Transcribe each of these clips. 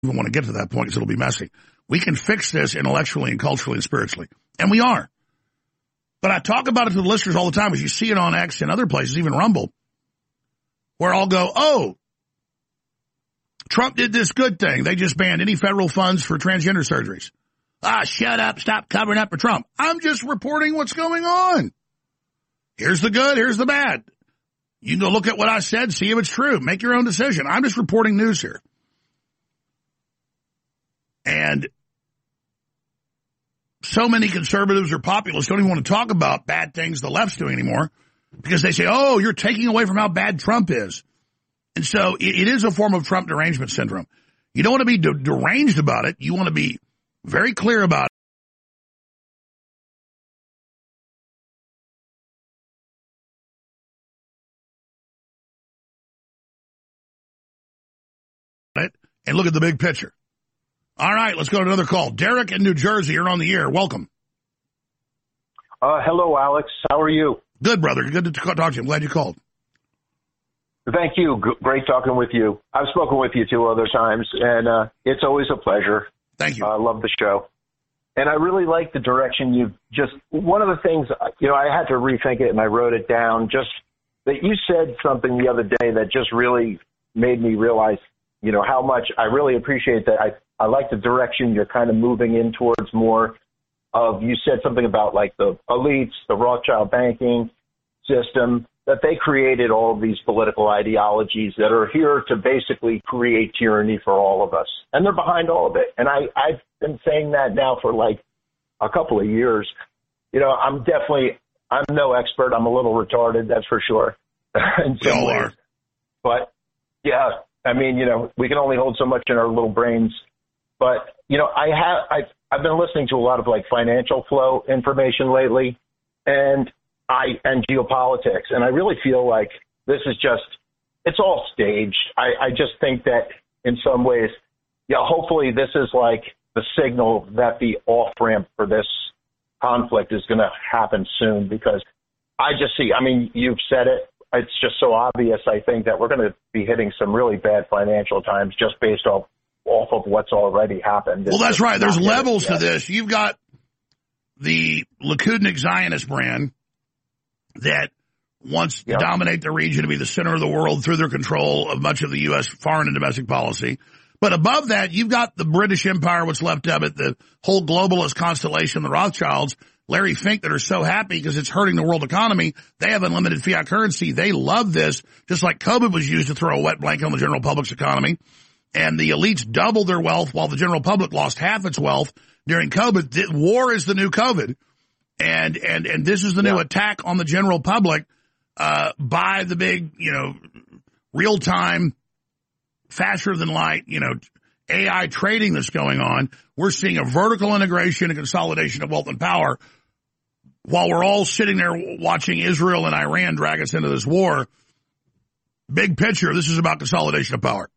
even want to get to that point because it'll be messy. We can fix this intellectually and culturally and spiritually. And we are. But I talk about it to the listeners all the time, as you see it on X and other places, even Rumble, where I'll go, oh, Trump did this good thing. They just banned any federal funds for transgender surgeries. Shut up. Stop covering up for Trump. I'm just reporting what's going on. Here's the good. Here's the bad. You can go look at what I said, see if it's true. Make your own decision. I'm just reporting news here. And so many conservatives or populists don't even want to talk about bad things the left's doing anymore because they say, oh, you're taking away from how bad Trump is. And so it is a form of Trump derangement syndrome. You don't want to be deranged about it. You want to be very clear about it and look at the big picture. All right, let's go to another call. Derek in New Jersey, you're on the air. Welcome. Hello, Alex. How are you? Good, brother. Good to talk to you. I'm glad you called. Thank you. Great talking with you. I've spoken with you 2 other times, and it's always a pleasure. Thank you. I love the show. And I really like the direction you've just – one of the things, I had to rethink it, and I wrote it down, just that you said something the other day that just really made me realize, how much I really appreciate that. I like the direction you're kind of moving in towards more of – you said something about like the elites, the Rothschild banking system, that they created all of these political ideologies that are here to basically create tyranny for all of us. And they're behind all of it. And I've been saying that now for like a couple of years. I'm no expert. I'm a little retarded, that's for sure. In some ways. But yeah, we can only hold so much in our little brains. But, I've been listening to a lot of like financial flow information lately and geopolitics. And I really feel like this is it's all staged. I just think that in some ways, hopefully this is like the signal that the off-ramp for this conflict is going to happen soon, because I just see, you've said it. It's just so obvious, I think, that we're going to be hitting some really bad financial times just based off of what's already happened. Well, that's right. There's levels to this. You've got the Likudnik Zionist brand that wants to dominate the region, to be the center of the world through their control of much of the U.S. foreign and domestic policy. But above that, you've got the British Empire, what's left of it, the whole globalist constellation, the Rothschilds, Larry Fink, that are so happy because it's hurting the world economy. They have unlimited fiat currency. They love this, just like COVID was used to throw a wet blanket on the general public's economy. And the elites doubled their wealth while the general public lost half its wealth during COVID. War is the new COVID. And this is the new attack on the general public by the big, real-time, faster-than-light, AI trading that's going on. We're seeing a vertical integration and consolidation of wealth and power while we're all sitting there watching Israel and Iran drag us into this war. Big picture, this is about consolidation of power.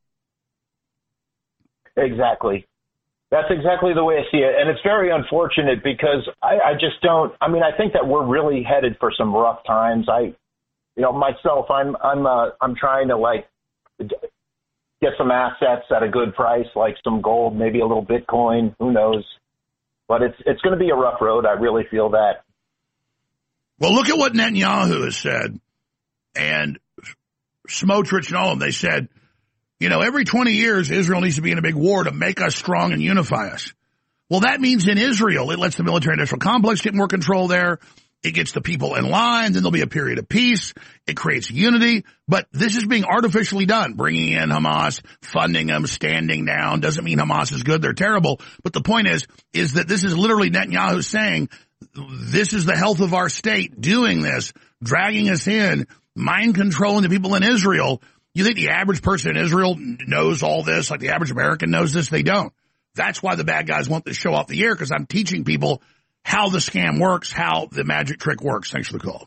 Exactly. That's exactly the way I see it. And it's very unfortunate because I just don't, I think that we're really headed for some rough times. Myself, I'm trying to get some assets at a good price, like some gold, maybe a little Bitcoin, who knows. But it's going to be a rough road. I really feel that. Well, look at what Netanyahu has said. And Smotrich and all of them, they said, every 20 years, Israel needs to be in a big war to make us strong and unify us. Well, that means in Israel, it lets the military-industrial complex get more control there. It gets the people in line. Then there'll be a period of peace. It creates unity. But this is being artificially done, bringing in Hamas, funding them, standing down. Doesn't mean Hamas is good. They're terrible. But the point is that this is literally Netanyahu saying, this is the health of our state doing this, dragging us in, mind controlling the people in Israel. You think the average person in Israel knows all this, like the average American knows this? They don't. That's why the bad guys want this show off the air, because I'm teaching people how the scam works, how the magic trick works. Thanks for the call.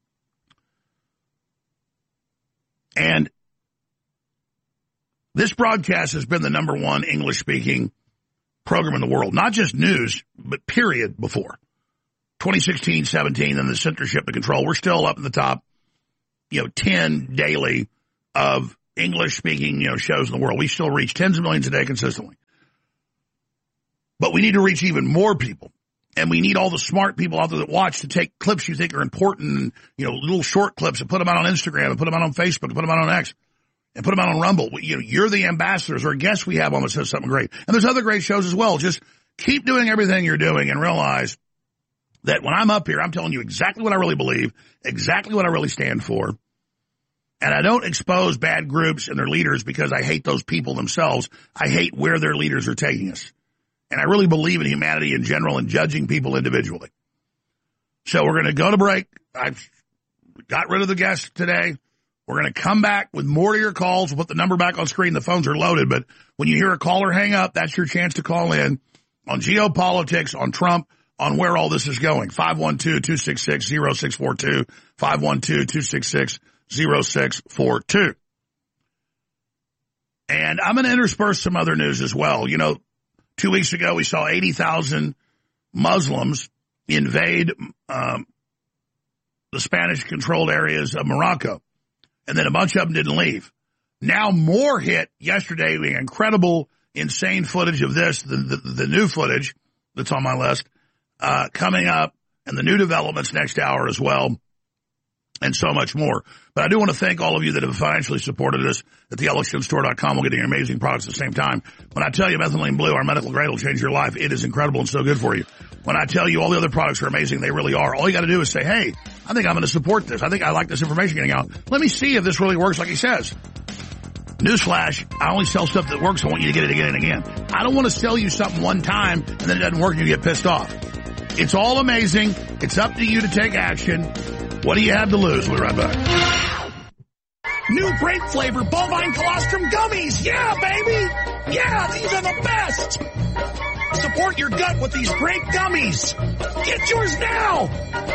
And this broadcast has been the #1 English-speaking program in the world, not just news, but period before. 2016, 17, and the censorship, the control. We're still up at the top, 10 daily of English-speaking, shows in the world. We still reach tens of millions a day consistently. But we need to reach even more people. And we need all the smart people out there that watch to take clips you think are important, and, little short clips and put them out on Instagram and put them out on Facebook and put them out on X and put them out on Rumble. You're the ambassadors or guests we have on that says something great. And there's other great shows as well. Just keep doing everything you're doing and realize that when I'm up here, I'm telling you exactly what I really believe, exactly what I really stand for. And I don't expose bad groups and their leaders because I hate those people themselves. I hate where their leaders are taking us. And I really believe in humanity in general and judging people individually. So we're going to go to break. I've got rid of the guest today. We're going to come back with more to your calls. We'll put the number back on screen. The phones are loaded, but when you hear a caller hang up, that's your chance to call in on geopolitics, on Trump, on where all this is going. 512-266-0642, 512-266-0642. And I'm going to intersperse some other news as well. 2 weeks ago, we saw 80,000 Muslims invade the Spanish-controlled areas of Morocco, and then a bunch of them didn't leave. Now more hit yesterday, with incredible, insane footage of this, the new footage that's on my list, coming up, and the new developments next hour as well, and so much more. But I do want to thank all of you that have financially supported us at the EllisonStore.com. We're getting amazing products at the same time. When I tell you Methylene Blue, our medical grade, will change your life, it is incredible and so good for you. When I tell you all the other products are amazing, they really are. All you got to do is say, hey, I think I'm going to support this. I think I like this information getting out. Let me see if this really works like he says. Newsflash, I only sell stuff that works. I want you to get it again and again. I don't want to sell you something one time and then it doesn't work and you get pissed off. It's all amazing. It's up to you to take action. What do you have to lose? We'll be right back. New grape flavor bovine colostrum gummies. Yeah, baby. Yeah, these are the best. Support your gut with these great gummies. Get yours now.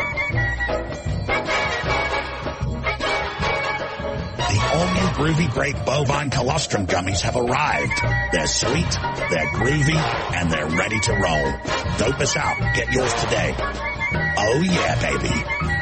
The all-new Groovy Grape Bovine Colostrum Gummies have arrived. They're sweet, they're groovy, and they're ready to roll. Don't miss out. Get yours today. Oh, yeah, baby.